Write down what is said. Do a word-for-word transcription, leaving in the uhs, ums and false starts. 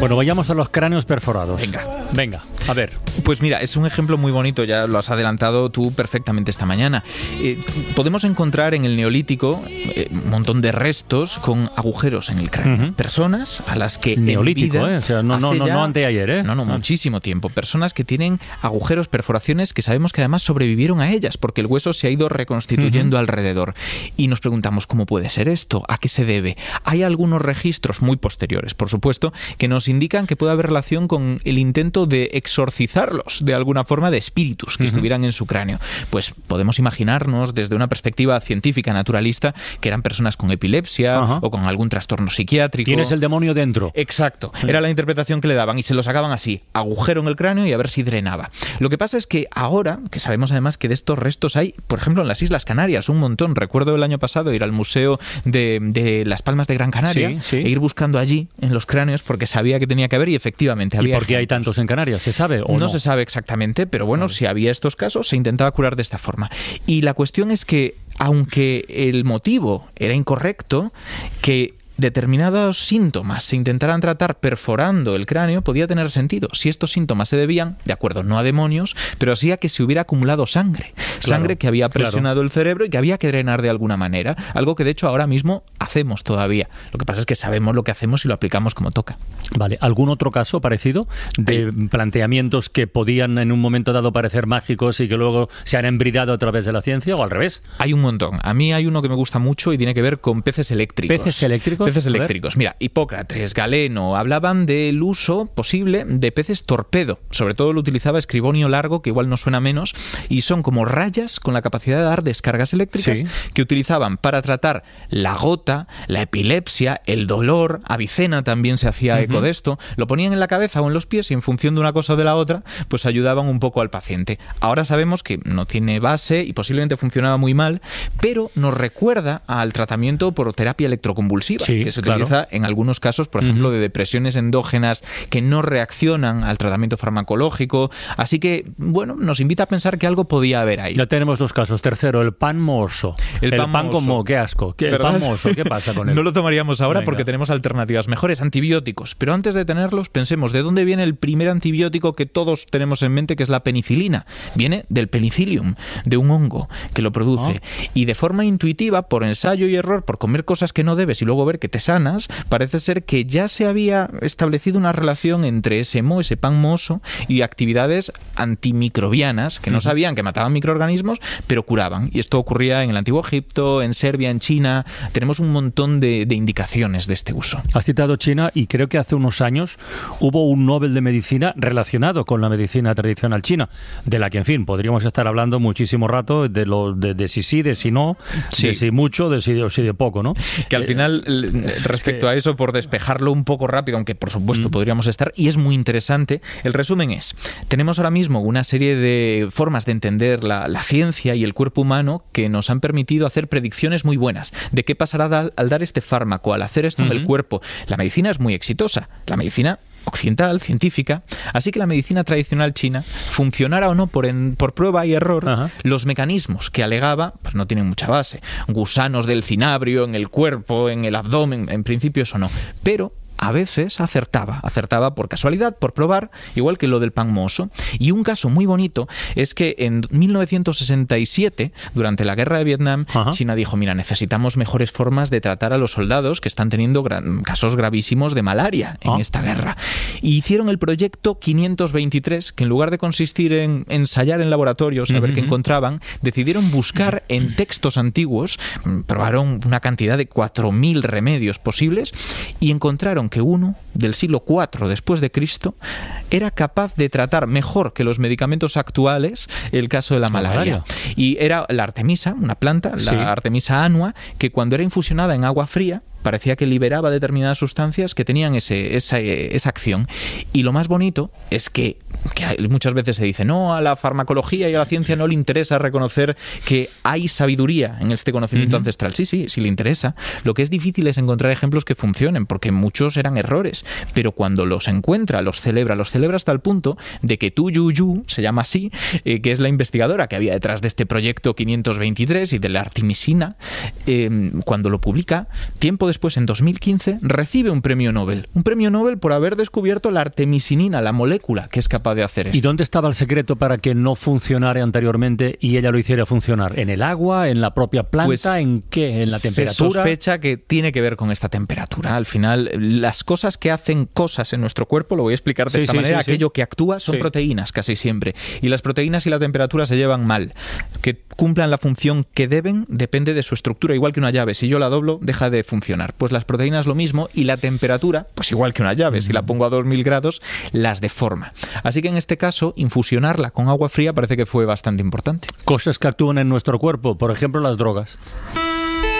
Bueno, vayamos a los cráneos perforados. Venga. Venga, a ver. Pues mira, es un ejemplo muy bonito, ya lo has adelantado tú perfectamente esta mañana. Eh, podemos encontrar en el Neolítico eh, un montón de restos con agujeros en el cráneo. Uh-huh. Personas a las que Neolítico, en vida, ¿eh? O sea, no, no, no, ya, no anteayer, ¿eh? No, no, ah. muchísimo tiempo. Personas que tienen agujeros, perforaciones, que sabemos que además sobrevivieron a ellas, porque el hueso se ha ido reconstituyendo uh-huh. alrededor. Y nos preguntamos, ¿cómo puede ser esto? ¿A qué se debe? Hay algunos registros muy posteriores, por supuesto, que nos indican que puede haber relación con el intento de exorcizarlos de alguna forma de espíritus que uh-huh. estuvieran en su cráneo. Pues podemos imaginarnos desde una perspectiva científica, naturalista, que eran personas con epilepsia uh-huh. o con algún trastorno psiquiátrico. Tienes el demonio dentro. Exacto. Era la interpretación que le daban y se lo sacaban así, agujero en el cráneo y a ver si drenaba. Lo que pasa es que ahora, que sabemos además que de estos restos hay, por ejemplo, en las Islas Canarias, un montón. Recuerdo el año pasado ir al Museo de, de Las Palmas de Gran Canaria sí, sí. e ir buscando allí en los cráneos porque sabía que tenía que haber y efectivamente había. ¿Y por qué hay tantos en Canarias? ¿Se sabe o no? No se sabe exactamente, pero bueno, vale. si había estos casos, se intentaba curar de esta forma. Y la cuestión es que, aunque el motivo era incorrecto, que determinados síntomas se intentaran tratar perforando el cráneo podía tener sentido si estos síntomas se debían, de acuerdo, no a demonios, pero sí a que se hubiera acumulado sangre. Claro, sangre que había presionado claro. el cerebro y que había que drenar de alguna manera. Algo que de hecho ahora mismo hacemos todavía. Lo que pasa es que sabemos lo que hacemos y lo aplicamos como toca. Vale. ¿Algún otro caso parecido de Hay. planteamientos que podían en un momento dado parecer mágicos y que luego se han embridado a través de la ciencia o al revés? Hay un montón. A mí hay uno que me gusta mucho y tiene que ver con peces eléctricos. ¿Peces eléctricos? Peces eléctricos. Mira, Hipócrates, Galeno, hablaban del uso posible de peces torpedo. Sobre todo lo utilizaba Escribonio Largo, que igual no suena menos, y son como rayas con la capacidad de dar descargas eléctricas sí. que utilizaban para tratar la gota, la epilepsia, el dolor. Avicena también se hacía uh-huh. eco de esto. Lo ponían en la cabeza o en los pies y en función de una cosa o de la otra, pues ayudaban un poco al paciente. Ahora sabemos que no tiene base y posiblemente funcionaba muy mal, pero nos recuerda al tratamiento por terapia electroconvulsiva, sí. que se utiliza claro. en algunos casos, por ejemplo, uh-huh. de depresiones endógenas que no reaccionan al tratamiento farmacológico. Así que, bueno, nos invita a pensar que algo podía haber ahí. Ya tenemos dos casos. Tercero, el pan mohoso. El, el pan, pan con moho, qué asco. ¿Qué, el pan mohoso, ¿qué pasa con él? No lo tomaríamos ahora Venga. porque tenemos alternativas mejores, antibióticos. Pero antes de tenerlos, pensemos, ¿de dónde viene el primer antibiótico que todos tenemos en mente, que es la penicilina? Viene del penicillium, de un hongo que lo produce. Oh. Y de forma intuitiva, por ensayo y error, por comer cosas que no debes y luego ver que te sanas, parece ser que ya se había establecido una relación entre ese moho, ese pan mohoso, y actividades antimicrobianas que no sabían que mataban microorganismos, pero curaban. Y esto ocurría en el Antiguo Egipto, en Serbia, en China. Tenemos un montón de, de indicaciones de este uso. Has citado China y creo que hace unos años hubo un Nobel de Medicina relacionado con la medicina tradicional china, de la que, en fin, podríamos estar hablando muchísimo rato de, lo, de, de si sí, de si no, sí. de si mucho, de si de, si de poco, ¿no? Que al final, eh, respecto a eso, por despejarlo un poco rápido, aunque por supuesto mm. podríamos estar, y es muy interesante, el resumen es, tenemos ahora mismo una serie de formas de entender la, la ciencia y el cuerpo humano que nos han permitido hacer predicciones muy buenas de qué pasará da, al dar este fármaco, al hacer esto mm-hmm. en el cuerpo. La medicina es muy exitosa, la medicina occidental, científica, así que la medicina tradicional china, funcionara o no por, en, por prueba y error, Ajá. los mecanismos que alegaba pues no tienen mucha base. Gusanos del cinabrio en el cuerpo, en el abdomen, en principio eso no, pero a veces acertaba, acertaba por casualidad, por probar, igual que lo del pan mohoso. Y un caso muy bonito es que en mil novecientos sesenta y siete, durante la guerra de Vietnam, Ajá. China dijo, mira, necesitamos mejores formas de tratar a los soldados que están teniendo gra- casos gravísimos de malaria en ah. esta guerra. Y hicieron el proyecto quinientos veintitrés, que en lugar de consistir en ensayar en laboratorios, a uh-huh. ver qué encontraban, decidieron buscar en textos antiguos, probaron una cantidad de cuatro mil remedios posibles y encontraron que uno, del siglo cuatro después de Cristo, era capaz de tratar mejor que los medicamentos actuales el caso de la malaria. Y era la artemisa, una planta, sí. la Artemisa annua, que cuando era infusionada en agua fría, parecía que liberaba determinadas sustancias que tenían ese, esa, esa acción. Y lo más bonito es que, que muchas veces se dice, no, a la farmacología y a la ciencia no le interesa reconocer que hay sabiduría en este conocimiento uh-huh. ancestral. Sí, sí, sí le interesa. Lo que es difícil es encontrar ejemplos que funcionen, porque muchos eran errores. Pero cuando los encuentra, los celebra, los celebra hasta el punto de que Tu Yu Yu, se llama así, eh, que es la investigadora que había detrás de este proyecto quinientos veintitrés y de la artemisina, eh, cuando lo publica, tiempo después, en dos mil quince, recibe un premio Nobel. Un premio Nobel por haber descubierto la artemisinina, la molécula que es capaz de hacer esto. ¿Y dónde estaba el secreto para que no funcionara anteriormente y ella lo hiciera funcionar? ¿En el agua? ¿En la propia planta? Pues, ¿en qué? ¿En la temperatura? Se sospecha que tiene que ver con esta temperatura. Al final, las cosas que hacen cosas en nuestro cuerpo, lo voy a explicar de sí, esta sí, manera, sí, aquello sí. que actúa son sí. proteínas casi siempre. Y las proteínas y la temperatura se llevan mal. Que cumplan la función que deben depende de su estructura, igual que una llave. Si yo la doblo, deja de funcionar. Pues las proteínas lo mismo, y la temperatura, pues igual que una llave. Uh-huh. Si la pongo a dos mil grados, las deforma. Así que en este caso, infusionarla con agua fría parece que fue bastante importante. Cosas que actúan en nuestro cuerpo, por ejemplo, las drogas.